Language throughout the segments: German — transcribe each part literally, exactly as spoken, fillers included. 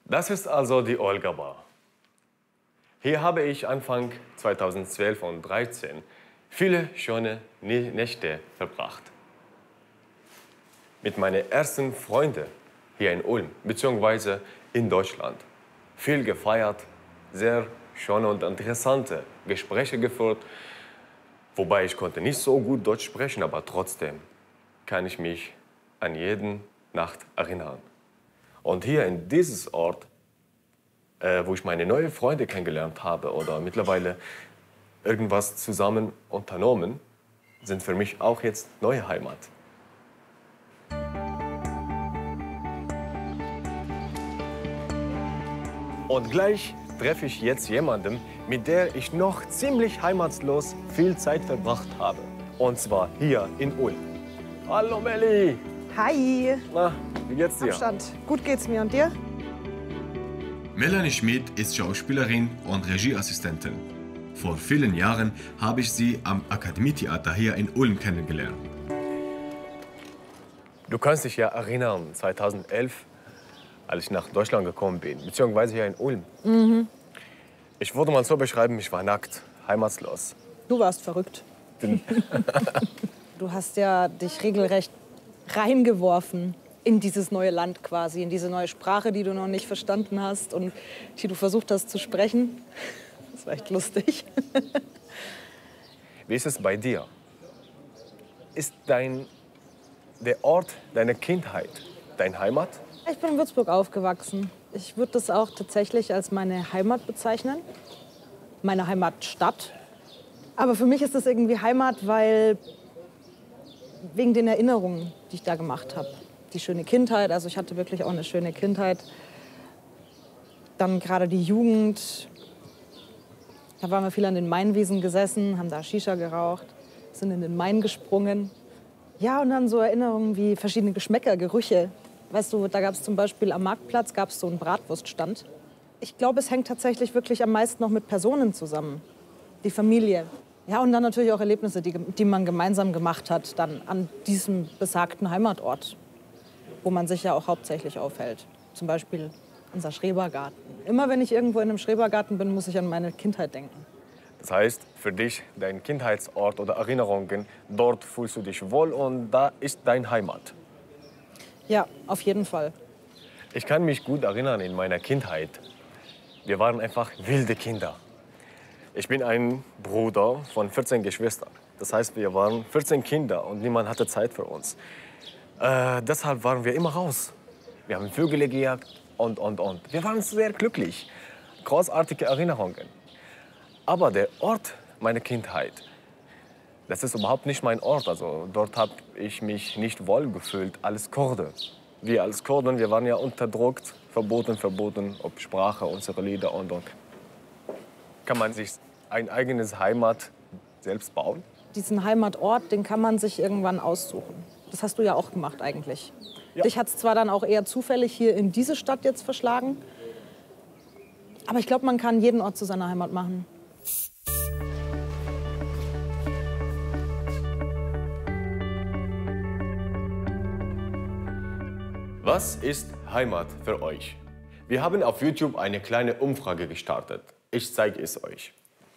Das ist also die Olga Bar. Hier habe ich Anfang zweitausendzwölf und dreizehn viele schöne Nächte verbracht. Mit meinen ersten Freunden hier in Ulm bzw. in Deutschland. Viel gefeiert, sehr schöne und interessante Gespräche geführt. Wobei ich konnte nicht so gut Deutsch sprechen, aber trotzdem kann ich mich an jede Nacht erinnern. Und hier in diesem Ort, äh, wo ich meine neuen Freunde kennengelernt habe oder mittlerweile irgendwas zusammen unternommen, sind für mich auch jetzt neue Heimat. Und gleich treffe ich jetzt jemanden, mit der ich noch ziemlich heimatlos viel Zeit verbracht habe. Und zwar hier in Ulm. Hallo Melli! Hi! Na, wie geht's dir? Abstand. Gut geht's mir und dir? Melanie Schmid ist Schauspielerin und Regieassistentin. Vor vielen Jahren habe ich sie am Akademietheater hier in Ulm kennengelernt. Du kannst dich ja erinnern, zweitausendelf, als ich nach Deutschland gekommen bin, beziehungsweise hier in Ulm. Mhm. Ich würde mal so beschreiben, ich war nackt, heimatlos. Du warst verrückt. Du hast ja dich regelrecht reingeworfen in dieses neue Land quasi, in diese neue Sprache, die du noch nicht verstanden hast und die du versucht hast zu sprechen. Das war echt lustig. Wie ist es bei dir? Ist dein, der Ort deiner Kindheit deine Heimat? Ich bin in Würzburg aufgewachsen. Ich würde das auch tatsächlich als meine Heimat bezeichnen. Meine Heimatstadt. Aber für mich ist das irgendwie Heimat, weil wegen den Erinnerungen, die ich da gemacht habe. Die schöne Kindheit, also ich hatte wirklich auch eine schöne Kindheit. Dann gerade die Jugend. Da waren wir viel an den Mainwiesen gesessen, haben da Shisha geraucht, sind in den Main gesprungen. Ja, und dann so Erinnerungen wie verschiedene Geschmäcker, Gerüche. Weißt du, da gab es zum Beispiel am Marktplatz gab's so einen Bratwurststand. Ich glaube, es hängt tatsächlich wirklich am meisten noch mit Personen zusammen. Die Familie. Ja, und dann natürlich auch Erlebnisse, die, die man gemeinsam gemacht hat, dann an diesem besagten Heimatort, wo man sich ja auch hauptsächlich aufhält. Zum Beispiel unser Schrebergarten. Immer wenn ich irgendwo in einem Schrebergarten bin, muss ich an meine Kindheit denken. Das heißt, für dich, dein Kindheitsort oder Erinnerungen, dort fühlst du dich wohl und da ist deine Heimat. Ja, auf jeden Fall. Ich kann mich gut erinnern in meiner Kindheit. Wir waren einfach wilde Kinder. Ich bin ein Bruder von vierzehn Geschwistern. Das heißt, wir waren vierzehn Kinder und niemand hatte Zeit für uns. Äh, deshalb waren wir immer raus. Wir haben Vögel gejagt und, und, und. Wir waren sehr glücklich. Großartige Erinnerungen. Aber der Ort meiner Kindheit, das ist überhaupt nicht mein Ort. Also dort habe ich mich nicht wohl gefühlt als Kurde. Wir als Kurden, wir waren ja unterdrückt, verboten, verboten, ob Sprache, unsere Lieder und, und. Kann man sich ein eigenes Heimat selbst bauen? Diesen Heimatort, den kann man sich irgendwann aussuchen. Das hast du ja auch gemacht eigentlich. Ja. Dich hat es zwar dann auch eher zufällig hier in diese Stadt jetzt verschlagen, aber ich glaube, man kann jeden Ort zu seiner Heimat machen. Was ist Heimat für euch? Wir haben auf YouTube eine kleine Umfrage gestartet. Ich zeige es euch.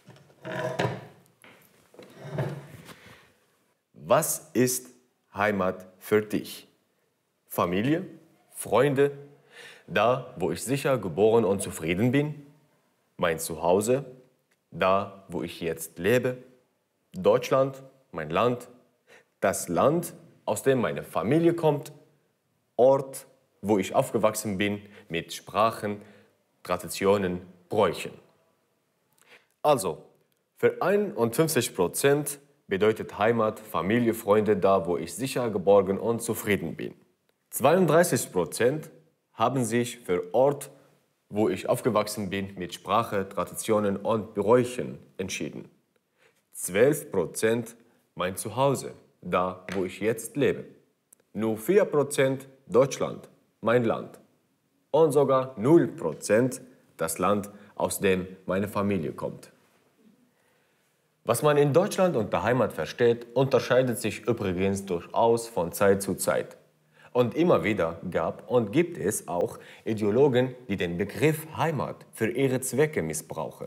Was ist Heimat für dich? Familie? Freunde? Da, wo ich sicher geboren und zufrieden bin? Mein Zuhause? Da, wo ich jetzt lebe? Deutschland? Mein Land? Das Land, aus dem meine Familie kommt? Ort, wo ich aufgewachsen bin, mit Sprachen, Traditionen, Bräuchen. Also, für einundfünfzig Prozent bedeutet Heimat Familie, Freunde, da, wo ich sicher, geborgen und zufrieden bin. zweiunddreißig Prozent haben sich für Ort, wo ich aufgewachsen bin, mit Sprache, Traditionen und Bräuchen entschieden. zwölf Prozent mein Zuhause, da, wo ich jetzt lebe. Nur vier Prozent Deutschland, mein Land. Und sogar null Prozent das Land, aus dem meine Familie kommt. Was man in Deutschland unter Heimat versteht, unterscheidet sich übrigens durchaus von Zeit zu Zeit. Und immer wieder gab und gibt es auch Ideologen, die den Begriff Heimat für ihre Zwecke missbrauchen.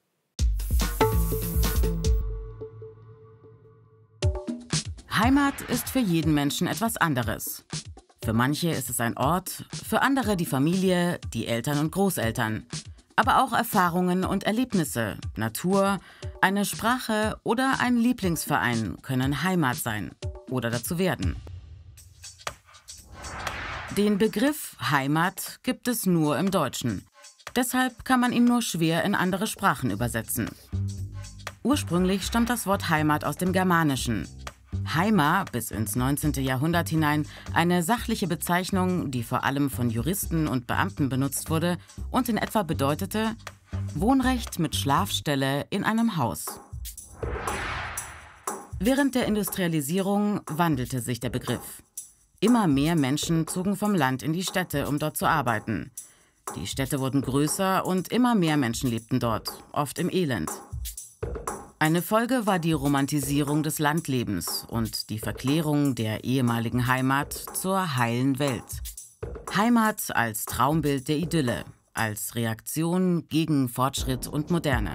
Heimat ist für jeden Menschen etwas anderes. Für manche ist es ein Ort, für andere die Familie, die Eltern und Großeltern. Aber auch Erfahrungen und Erlebnisse, Natur, eine Sprache oder ein Lieblingsverein können Heimat sein oder dazu werden. Den Begriff Heimat gibt es nur im Deutschen. Deshalb kann man ihn nur schwer in andere Sprachen übersetzen. Ursprünglich stammt das Wort Heimat aus dem Germanischen. Heima, bis ins neunzehnte Jahrhundert hinein, eine sachliche Bezeichnung, die vor allem von Juristen und Beamten benutzt wurde und in etwa bedeutete Wohnrecht mit Schlafstelle in einem Haus. Während der Industrialisierung wandelte sich der Begriff. Immer mehr Menschen zogen vom Land in die Städte, um dort zu arbeiten. Die Städte wurden größer und immer mehr Menschen lebten dort, oft im Elend. Eine Folge war die Romantisierung des Landlebens und die Verklärung der ehemaligen Heimat zur heilen Welt. Heimat als Traumbild der Idylle, als Reaktion gegen Fortschritt und Moderne.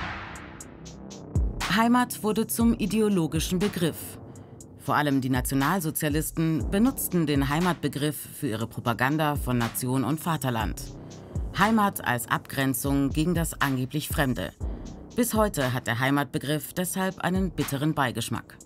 Heimat wurde zum ideologischen Begriff. Vor allem die Nationalsozialisten benutzten den Heimatbegriff für ihre Propaganda von Nation und Vaterland. Heimat als Abgrenzung gegen das angeblich Fremde. Bis heute hat der Heimatbegriff deshalb einen bitteren Beigeschmack.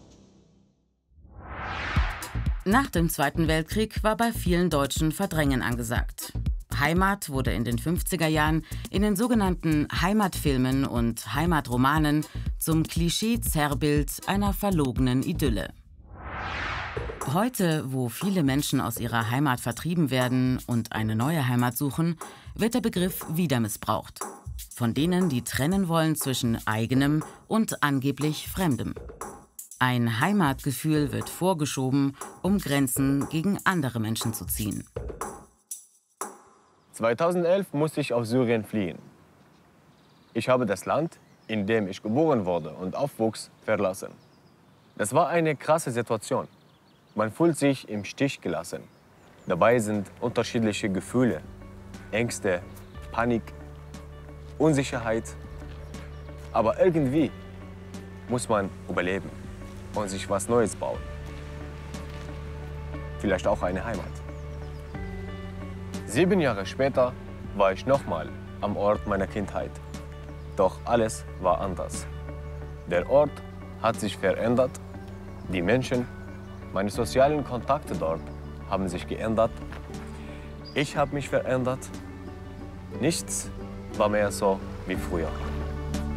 Nach dem Zweiten Weltkrieg war bei vielen Deutschen Verdrängen angesagt. Heimat wurde in den fünfziger Jahren in den sogenannten Heimatfilmen und Heimatromanen zum Klischee-Zerrbild einer verlogenen Idylle. Heute, wo viele Menschen aus ihrer Heimat vertrieben werden und eine neue Heimat suchen, wird der Begriff wieder missbraucht. Von denen, die trennen wollen zwischen eigenem und angeblich Fremdem. Ein Heimatgefühl wird vorgeschoben, um Grenzen gegen andere Menschen zu ziehen. zweitausendelf musste ich aus Syrien fliehen. Ich habe das Land, in dem ich geboren wurde und aufwuchs, verlassen. Das war eine krasse Situation. Man fühlt sich im Stich gelassen. Dabei sind unterschiedliche Gefühle, Ängste, Panik, Unsicherheit. Aber irgendwie muss man überleben und sich was Neues bauen. Vielleicht auch eine Heimat. Sieben Jahre später war ich nochmal am Ort meiner Kindheit. Doch alles war anders. Der Ort hat sich verändert, die Menschen, meine sozialen Kontakte dort haben sich geändert. Ich habe mich verändert. Nichts war mehr so wie früher.